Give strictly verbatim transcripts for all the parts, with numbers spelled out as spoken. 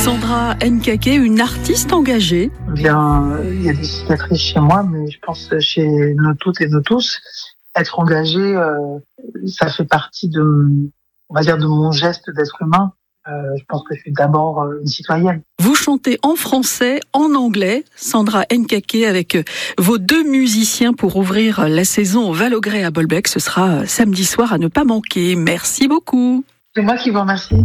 Sandra Nkake, une artiste engagée. Bien, il y a des cicatrices chez moi, mais je pense chez nous toutes et nous tous, être engagé, euh, ça fait partie de, on va dire, de mon geste d'être humain. Euh, je pense que je suis d'abord une citoyenne. Vous chantez en français, en anglais, Sandra Nkake, avec vos deux musiciens pour ouvrir la saison au Val-au-Grès à Bolbec. Ce sera samedi soir à ne pas manquer. Merci beaucoup. C'est moi qui vous remercie.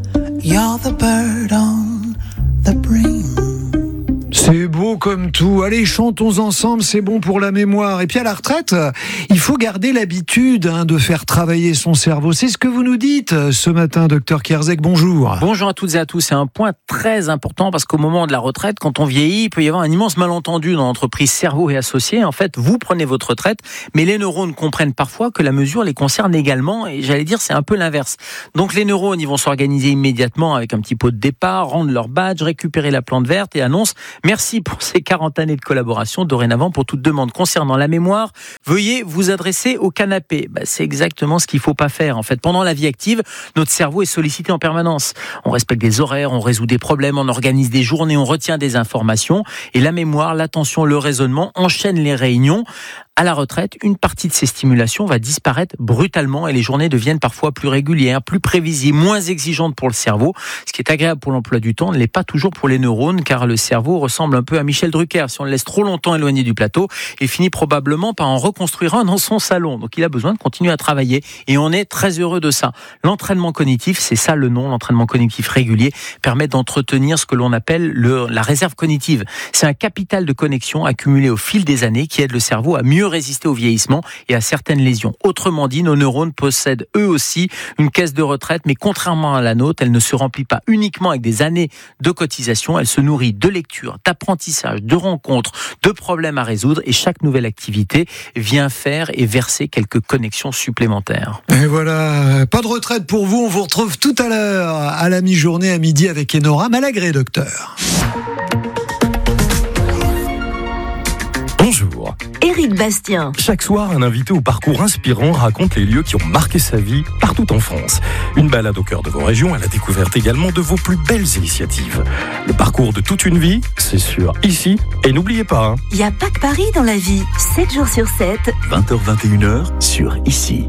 You're the bird on the brim. C'est beau comme tout. Allez, chantons ensemble, c'est bon pour la mémoire. Et puis à la retraite, il faut garder l'habitude hein, de faire travailler son cerveau. C'est ce que vous nous dites ce matin, docteur Kierzek. Bonjour. Bonjour à toutes et à tous. C'est un point très important parce qu'au moment de la retraite, quand on vieillit, il peut y avoir un immense malentendu dans l'entreprise cerveau et associés. En fait, vous prenez votre retraite, mais les neurones comprennent parfois que la mesure les concerne également. Et j'allais dire, c'est un peu l'inverse. Donc les neurones, ils vont s'organiser immédiatement avec un petit pot de départ, rendre leur badge, récupérer la plante verte et annoncent « Merci pour ces quarante années de collaboration. Dorénavant, pour toute demande concernant la mémoire, veuillez vous adresser au canapé. » Bah, c'est exactement ce qu'il ne faut pas faire. En fait, pendant la vie active, notre cerveau est sollicité en permanence. On respecte des horaires, on résout des problèmes, on organise des journées, on retient des informations. Et la mémoire, l'attention, le raisonnement enchaînent les réunions. À la retraite, une partie de ces stimulations va disparaître brutalement et les journées deviennent parfois plus régulières, plus prévisibles, moins exigeantes pour le cerveau. Ce qui est agréable pour l'emploi du temps ne l'est pas toujours pour les neurones, car le cerveau ressemble un peu à Michel Drucker. Si on le laisse trop longtemps éloigné du plateau, il finit probablement par en reconstruire un dans son salon. Donc il a besoin de continuer à travailler et on est très heureux de ça. L'entraînement cognitif, c'est ça le nom, l'entraînement cognitif régulier, permet d'entretenir ce que l'on appelle le, la réserve cognitive. C'est un capital de connexion accumulé au fil des années qui aide le cerveau à mieux résister au vieillissement et à certaines lésions. Autrement dit, nos neurones possèdent eux aussi une caisse de retraite, mais contrairement à la nôtre, elle ne se remplit pas uniquement avec des années de cotisation, elle se nourrit de lecture, d'apprentissage, de rencontres, de problèmes à résoudre et chaque nouvelle activité vient faire et verser quelques connexions supplémentaires. Et voilà, pas de retraite pour vous, on vous retrouve tout à l'heure à la mi-journée à midi avec Enora Malagré, docteur. Bonjour. Éric Bastien. Chaque soir, un invité au parcours inspirant raconte les lieux qui ont marqué sa vie partout en France. Une balade au cœur de vos régions à la découverte également de vos plus belles initiatives. Le parcours de toute une vie, c'est sûr, ici. Et n'oubliez pas, hein, il n'y a pas que Paris dans la vie. sept jours sur sept. vingt heures vingt et une heures sur Ici.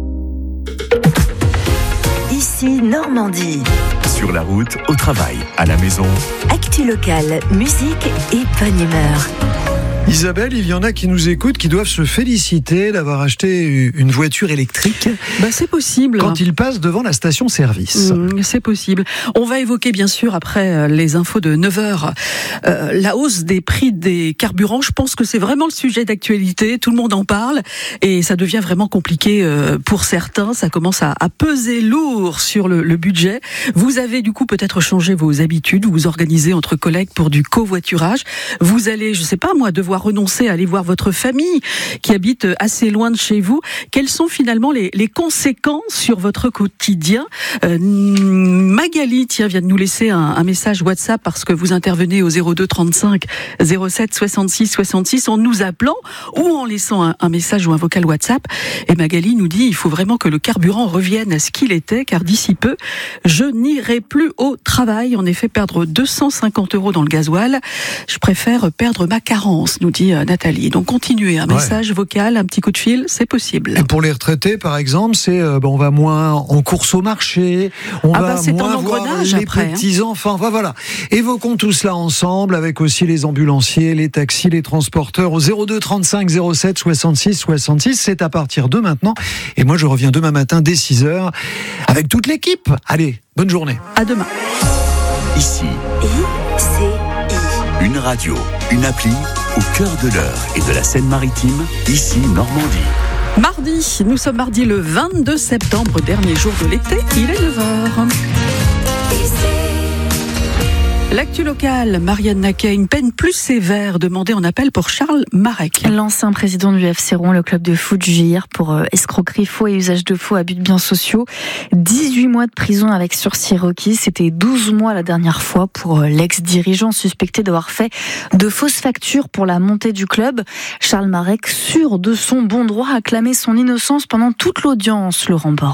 Ici, Normandie. Sur la route, au travail, à la maison. Actu locale, musique et bonne humeur. Isabelle, il y en a qui nous écoutent, qui doivent se féliciter d'avoir acheté une voiture électrique. Bah, c'est possible. Quand ils passent devant la station-service. Mmh, c'est possible. On va évoquer, bien sûr, après les infos de neuf heures, euh, la hausse des prix des carburants. Je pense que c'est vraiment le sujet d'actualité. Tout le monde en parle et ça devient vraiment compliqué euh, pour certains. Ça commence à, à peser lourd sur le, le budget. Vous avez du coup peut-être changé vos habitudes. Vous vous organisez entre collègues pour du covoiturage. Vous allez, je sais pas moi, devoir renoncer à aller voir votre famille qui habite assez loin de chez vous. Quelles sont finalement les, les conséquences sur votre quotidien? euh, Magali, tiens, vient de nous laisser un, un message WhatsApp parce que vous intervenez au zéro deux trente-cinq zéro sept soixante-six soixante-six en nous appelant ou en laissant un, un message ou un vocal WhatsApp. Et Magali nous dit il faut vraiment que le carburant revienne à ce qu'il était car d'ici peu, je n'irai plus au travail. En effet, perdre deux cent cinquante euros dans le gasoil, je préfère perdre ma carence, nous dit Nathalie. Donc continuez, un message ouais. vocal, un petit coup de fil, c'est possible. Et pour les retraités, par exemple, c'est euh, bon, on va moins en course au marché, on ah va bah, c'est moins voir les après, petits-enfants. Hein. Voilà. Évoquons tout cela ensemble avec aussi les ambulanciers, les taxis, les transporteurs au zéro deux trente-cinq zéro sept soixante-six soixante-six. C'est à partir de maintenant. Et moi, je reviens demain matin dès six heures avec toute l'équipe. Allez, bonne journée. À demain. Ici. I-C-I. Une radio, une appli au cœur de l'heure et de la Seine-Maritime, ici Normandie. Mardi, nous sommes mardi le vingt-deux septembre, dernier jour de l'été, il est neuf heures. L'actu locale, Marianne Naquet, une peine plus sévère demandée en appel pour Charles Marek. L'ancien président du F C Rouen, le club de foot, jugé hier pour euh, escroquerie, faux et usage de faux, abus de biens sociaux. dix-huit mois de prison avec sursis requis. C'était douze mois la dernière fois pour euh, l'ex-dirigeant suspecté d'avoir fait de fausses factures pour la montée du club. Charles Marek, sûr de son bon droit, a clamé son innocence pendant toute l'audience, Laurent Borde.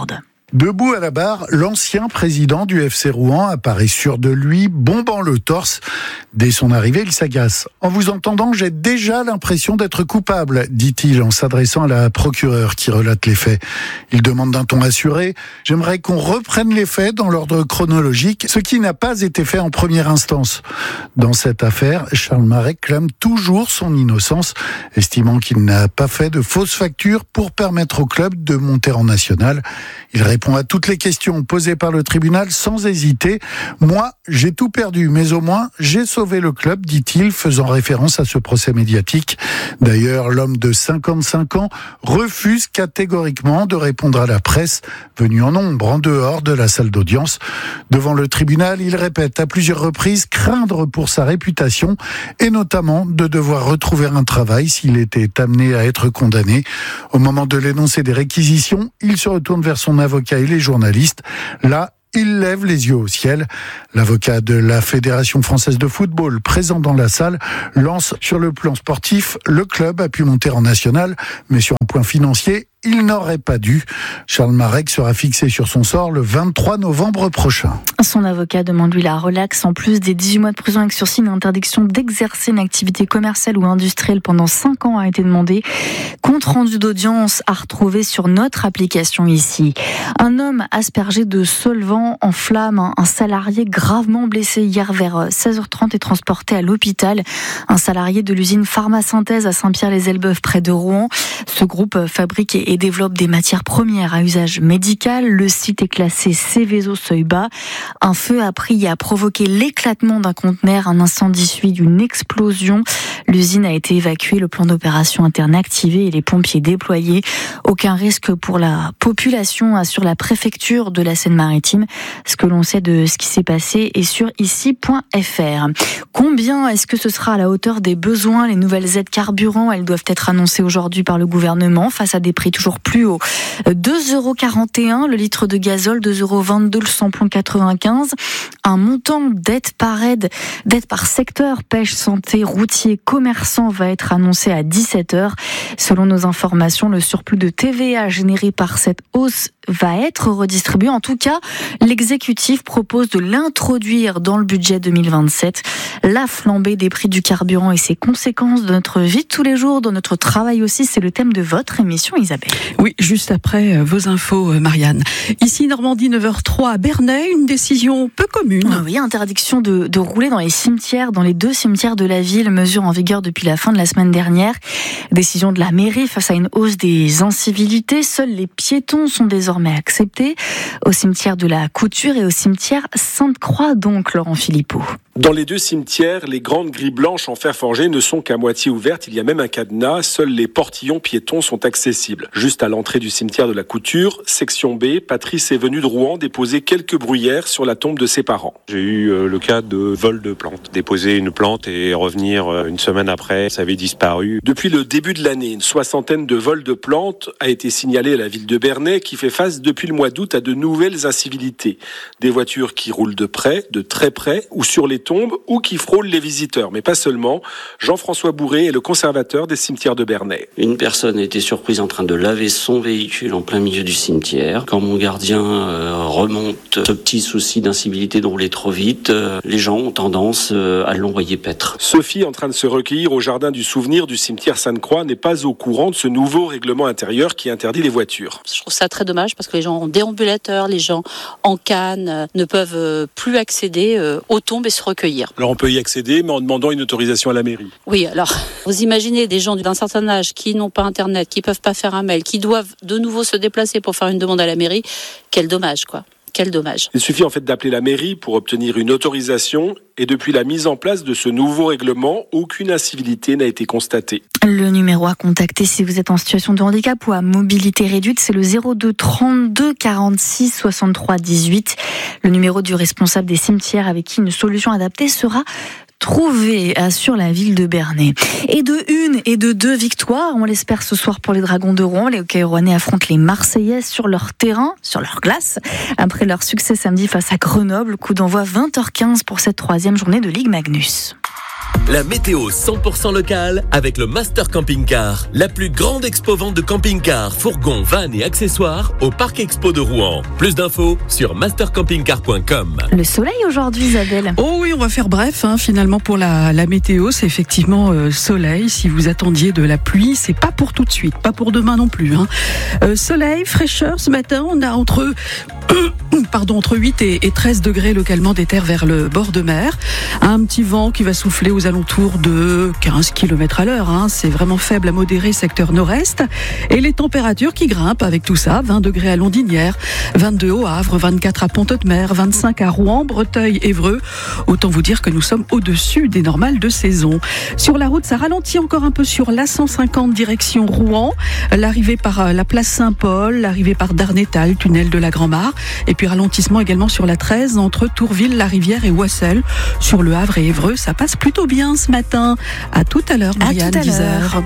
Debout à la barre, l'ancien président du F C Rouen apparaît sûr de lui, bombant le torse. Dès son arrivée, il s'agace. En vous entendant, j'ai déjà l'impression d'être coupable, dit-il en s'adressant à la procureure qui relate les faits. Il demande d'un ton assuré « J'aimerais qu'on reprenne les faits dans l'ordre chronologique, ce qui n'a pas été fait en première instance. » Dans cette affaire, Charles Marek clame toujours son innocence, estimant qu'il n'a pas fait de fausses factures pour permettre au club de monter en national. Il répond à toutes les questions posées par le tribunal sans hésiter. « Moi, j'ai tout perdu, mais au moins, j'ai sauvé le club », dit-il, faisant référence à ce procès médiatique. D'ailleurs, l'homme de cinquante-cinq ans refuse catégoriquement de répondre à la presse, venue en nombre en dehors de la salle d'audience. Devant le tribunal, il répète à plusieurs reprises craindre pour sa réputation et notamment de devoir retrouver un travail s'il était amené à être condamné. Au moment de l'énoncé des réquisitions, il se retourne vers son avocat et les journalistes. Là, il lève les yeux au ciel. L'avocat de la Fédération française de football, présent dans la salle, lance sur le plan sportif, le club a pu monter en national, mais sur un point financier, il n'aurait pas dû. Charles Marek sera fixé sur son sort le vingt-trois novembre prochain. Son avocat demande lui la relaxe. En plus des dix-huit mois de prison avec sursis, une interdiction d'exercer une activité commerciale ou industrielle pendant cinq ans a été demandée. Compte rendu d'audience à retrouver sur notre application ici. Un homme aspergé de solvant en flammes, un salarié gravement blessé hier vers seize heures trente est transporté à l'hôpital. Un salarié de l'usine Pharmasynthèse à Saint-Pierre-les-Elbeufs près de Rouen. Ce groupe fabrique et et développe des matières premières à usage médical. Le site est classé Seveso seuil bas. Un feu a pris et a provoqué l'éclatement d'un conteneur, un incendie suivi d'une explosion. L'usine a été évacuée, le plan d'opération interne activé et les pompiers déployés. Aucun risque pour la population, assure la préfecture de la Seine-Maritime. Ce que l'on sait de ce qui s'est passé est sur ici point f r. Combien est-ce que ce sera à la hauteur des besoins? Les nouvelles aides carburant, elles doivent être annoncées aujourd'hui par le gouvernement face à des prix toujours plus haut. deux euros quarante et un le litre de gazole, deux euros vingt-deux le samplon quatre-vingt-quinze. Un montant d'aide par aide, d'aide par secteur, pêche, santé, routier, commerçant va être annoncé à dix-sept heures. Selon nos informations, le surplus de T V A généré par cette hausse va être redistribué. En tout cas, l'exécutif propose de l'introduire dans le budget deux mille vingt-sept. La flambée des prix du carburant et ses conséquences de notre vie de tous les jours, de notre travail aussi, c'est le thème de votre émission, Isabelle. Oui, juste après euh, vos infos, euh, Marianne. Ici, Normandie, neuf heures trois à Bernay, une décision peu commune. Ah oui, interdiction de, de rouler dans les cimetières, dans les deux cimetières de la ville, mesure en vigueur depuis la fin de la semaine dernière. Décision de la mairie face à une hausse des incivilités. Seuls les piétons sont désormais acceptés au cimetière de la Couture et au cimetière Sainte-Croix, donc, Laurent Philippot. Dans les deux cimetières, les grandes grilles blanches en fer forgé ne sont qu'à moitié ouvertes. Il y a même un cadenas. Seuls les portillons piétons sont accessibles. Juste à l'entrée du cimetière de la Couture, section B, Patrice est venu de Rouen déposer quelques bruyères sur la tombe de ses parents. J'ai eu euh, le cas de vol de plantes. Déposer une plante et revenir euh, une semaine après, ça avait disparu. Depuis le début de l'année, une soixantaine de vols de plantes a été signalée à la ville de Bernay qui fait face depuis le mois d'août à de nouvelles incivilités. Des voitures qui roulent de près, de très près ou sur les tombes ou qui frôlent les visiteurs, mais pas seulement. Jean-François Bourré est le conservateur des cimetières de Bernay. Une personne a été surprise en train de laver son véhicule en plein milieu du cimetière. Quand mon gardien euh, remonte ce petit souci d'incivilité de rouler trop vite, euh, les gens ont tendance euh, à l'envoyer paître. Sophie, en train de se recueillir au jardin du souvenir du cimetière Sainte-Croix, n'est pas au courant de ce nouveau règlement intérieur qui interdit les voitures. Je trouve ça très dommage parce que les gens en déambulateur, les gens en canne euh, ne peuvent euh, plus accéder euh, aux tombes et se recueillir. Alors on peut y accéder, mais en demandant une autorisation à la mairie. Oui, alors vous imaginez des gens d'un certain âge qui n'ont pas internet, qui peuvent pas faire un mail, qui doivent de nouveau se déplacer pour faire une demande à la mairie. Quel dommage, quoi. Quel dommage. Il suffit en fait d'appeler la mairie pour obtenir une autorisation et depuis la mise en place de ce nouveau règlement, aucune incivilité n'a été constatée. Le numéro à contacter si vous êtes en situation de handicap ou à mobilité réduite, c'est le zéro deux trente-deux quarante-six soixante-trois dix-huit. Le numéro du responsable des cimetières avec qui une solution adaptée sera trouvée, assure la ville de Bernay. Et de une et de deux victoires, on l'espère ce soir pour les Dragons de Rouen. Les hockey rouennais affrontent les Marseillais sur leur terrain, sur leur glace. Après leur succès samedi face à Grenoble, coup d'envoi vingt heures quinze pour cette troisième journée de Ligue Magnus. La météo cent pour cent locale avec le Master Camping Car, la plus grande expo-vente de camping-cars, fourgons, vannes et accessoires au Parc Expo de Rouen. Plus d'infos sur master camping car point com. Le soleil aujourd'hui, Isabelle. Oh oui, on va faire bref, hein, finalement pour la, la météo, c'est effectivement euh, soleil. Si vous attendiez de la pluie, c'est pas pour tout de suite, pas pour demain non plus. Hein. Euh, soleil, fraîcheur ce matin, on a entre... Pardon, entre huit et treize degrés localement des terres vers le bord de mer. Un petit vent qui va souffler aux alentours de quinze kilomètres à l'heure. Hein. C'est vraiment faible à modéré secteur nord-est. Et les températures qui grimpent avec tout ça. vingt degrés à Londinière, vingt-deux au Havre, vingt-quatre à Pont-de-Mer, vingt-cinq à Rouen, Breteuil, Évreux. Autant vous dire que nous sommes au-dessus des normales de saison. Sur la route, ça ralentit encore un peu sur l'A cent cinquante direction Rouen. L'arrivée par la place Saint-Paul, l'arrivée par Darnétal, tunnel de la Grand-Mare. Et puis ralentissement également sur la treize entre Tourville, La Rivière et Ouassel. Sur le Havre et Évreux, ça passe plutôt bien ce matin. À tout à l'heure, Marianne, dix heures.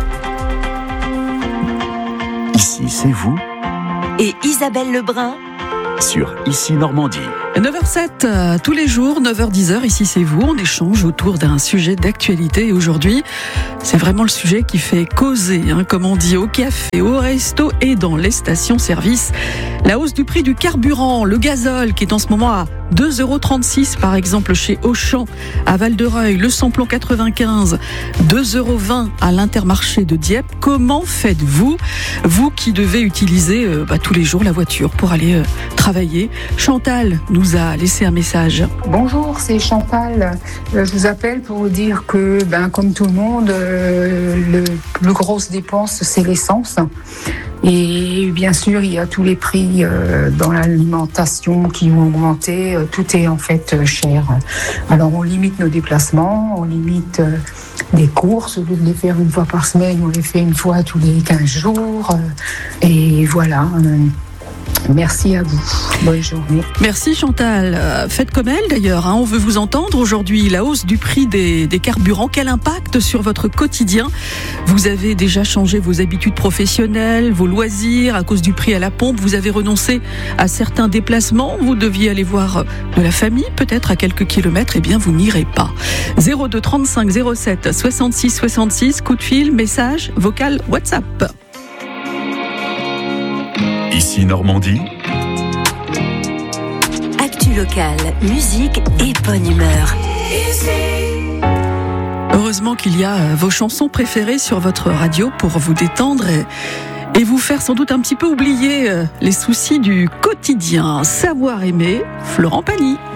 Ici, c'est vous. Et Isabelle Lebrun Sur Ici Normandie. neuf heures sept, euh, tous les jours, neuf heures dix, ici c'est vous, on échange autour d'un sujet d'actualité. Et aujourd'hui, c'est vraiment le sujet qui fait causer, hein, comme on dit, au café, au resto et dans les stations-service. La hausse du prix du carburant, le gazole, qui est en ce moment à deux euros trente-six, par exemple chez Auchan, à Val-de-Reuil, le samplon quatre-vingt-quinze, deux euros vingt à l'Intermarché de Dieppe. Comment faites-vous, vous qui devez utiliser euh, bah, tous les jours la voiture pour aller euh, travailler? Chantal nous a laissé un message. Bonjour, c'est Chantal. Je vous appelle pour vous dire que, ben, comme tout le monde, euh, le plus grosse dépense, c'est l'essence. Et bien sûr, il y a tous les prix euh, dans l'alimentation qui ont augmenté. Tout est en fait euh, cher. Alors, on limite nos déplacements, on limite euh, les courses. Au lieu de les faire une fois par semaine, on les fait une fois tous les quinze jours. Euh, et voilà. Euh, Merci à vous. Bonne journée. Merci Chantal. Euh, faites comme elle d'ailleurs. Hein. On veut vous entendre aujourd'hui. La hausse du prix des, des carburants, quel impact sur votre quotidien? Vous avez déjà changé vos habitudes professionnelles, vos loisirs à cause du prix à la pompe. Vous avez renoncé à certains déplacements. Vous deviez aller voir de la famille, peut-être à quelques kilomètres. Eh bien, vous n'irez pas. zéro deux trente-cinq zéro sept soixante-six soixante-six. Coup de fil, message, vocal, WhatsApp. Ici Normandie. Actu locale, musique et bonne humeur. Heureusement qu'il y a vos chansons préférées sur votre radio pour vous détendre et, et vous faire sans doute un petit peu oublier les soucis du quotidien. Savoir aimer, Florent Pagny.